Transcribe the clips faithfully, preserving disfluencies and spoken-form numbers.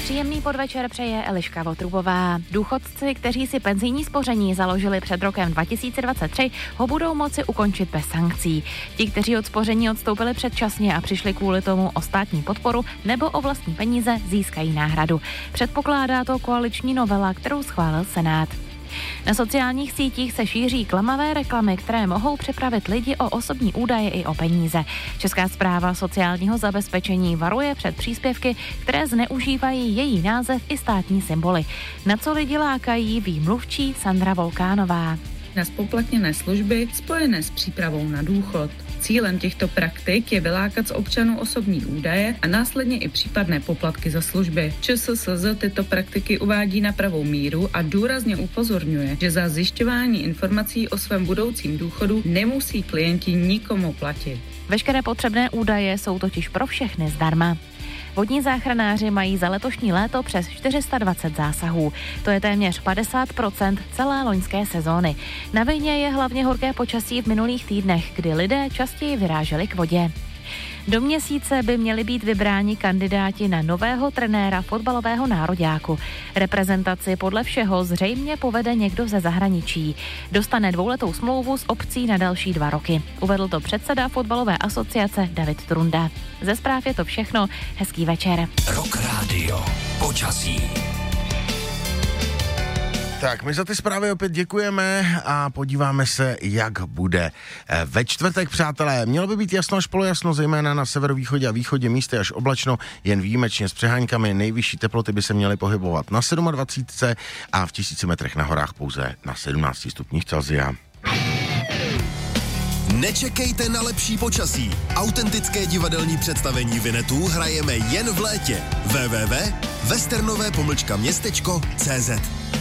Příjemný podvečer přeje Eliška Votrubová. Důchodci, kteří si penzijní spoření založili před rokem dva tisíce dvacet tři, ho budou moci ukončit bez sankcí. Ti, kteří od spoření odstoupili předčasně a přišli kvůli tomu o státní podporu nebo o vlastní peníze, získají náhradu. Předpokládá to koaliční novela, kterou schválil Senát. Na sociálních sítích se šíří klamavé reklamy, které mohou připravit lidi o osobní údaje i o peníze. Česká správa sociálního zabezpečení varuje před příspěvky, které zneužívají její název i státní symboly. Na co lidi lákají, ví mluvčí Sandra Volkánová. Na spoplatněné služby spojené s přípravou na důchod. Cílem těchto praktik je vylákat z občanů osobní údaje a následně i případné poplatky za služby. ČSSZ tyto praktiky uvádí na pravou míru a důrazně upozorňuje, že za zjišťování informací o svém budoucím důchodu nemusí klienti nikomu platit. Veškeré potřebné údaje jsou totiž pro všechny zdarma. Vodní záchranáři mají za letošní léto přes čtyři sta dvacet zásahů. To je téměř padesát procent celé loňské sezóny. Na vině je hlavně horké počasí v minulých týdnech, kdy lidé častěji vyráželi k vodě. Do měsíce by měli být vybráni kandidáti na nového trenéra fotbalového nároďáku. Reprezentaci podle všeho zřejmě povede někdo ze zahraničí. Dostane dvouletou smlouvu s opcí na další dva roky. Uvedl to předseda fotbalové asociace David Trunda. Ze zpráv je to všechno. Hezký večer. Rock Radio. Počasí. Tak, my za ty zprávy opět děkujeme a podíváme se, jak bude ve čtvrtek, přátelé. Mělo by být jasno až polojasno, zejména na severovýchodě a východě, místy až oblačno, jen výjimečně s přeháňkami. Nejvyšší teploty by se měly pohybovat na dvacet sedm a v tisíci metrech na horách pouze na sedmnáct stupních Celsia. Nečekejte na lepší počasí. Autentické divadelní představení Vinetů hrajeme jen v létě. w w w tečka westernové pomlčka městečko tečka c z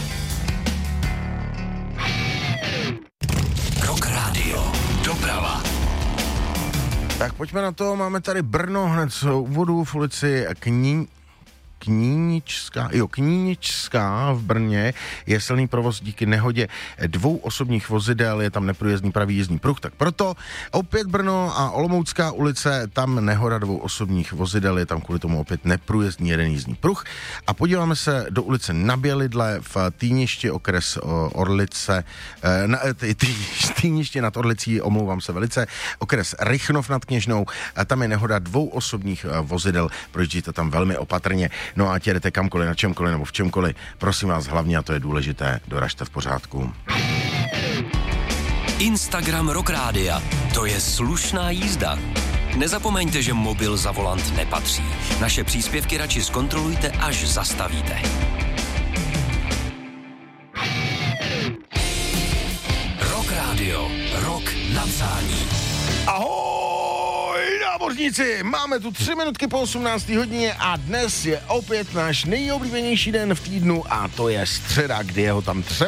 Rock Radio. Doprava. Tak pojďme na to, máme tady Brno hned z úvodu v ulici Kní... Kníničská, jo, Kníničská v Brně je silný provoz díky nehodě dvou osobních vozidel, je tam neprůjezdný pravý jízdní pruh, tak proto opět Brno a Olomoucká ulice, tam nehoda dvou osobních vozidel, je tam kvůli tomu opět neprůjezdný jeden jízdní pruh. A podíváme se do ulice Na Bělidle v Týništi, okres Orlice, na, tý, tý, Týniště nad Orlicí, omlouvám se velice, okres Rychnov nad Kněžnou, a tam je nehoda dvou osobních vozidel, projíždíte tam velmi opatrně. No a jdete kamkoliv, na čemkoliv nebo v čemkoliv, prosím vás hlavně, a to je důležité, doražte v pořádku. Instagram Rock Rádia. To je slušná jízda. Nezapomeňte, že mobil za volant nepatří. Naše příspěvky radši zkontrolujte, až zastavíte. Rock Radio. Rock na přání. Ahoj, námořníci! Máme tu tři minutky po osmnácté hodině a dnes je opět náš nejoblíbenější den v týdnu a to je středa, kdy je ho tam tři.